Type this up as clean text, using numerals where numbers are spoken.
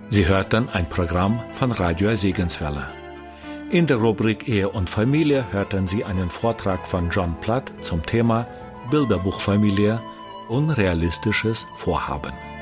Sie hörten ein Programm von Radio Segenswelle. In der Rubrik Ehe und Familie hörten Sie einen Vortrag von John Platt zum Thema Bilderbuchfamilie, unrealistisches Vorhaben.